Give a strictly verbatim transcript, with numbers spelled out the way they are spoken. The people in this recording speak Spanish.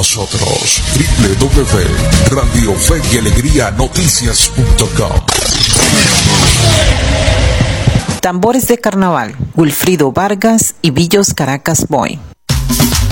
nosotros. doble u doble u doble u punto radio fe y alegría noticias punto com. Tambores de Carnaval, Wilfrido Vargas y Villos Caracas Boy.